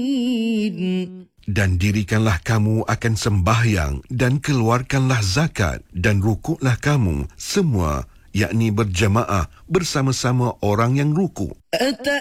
Dan dirikanlah kamu akan sembahyang dan keluarkanlah zakat dan rukuklah kamu semua, yakni berjamaah bersama-sama orang yang rukuk.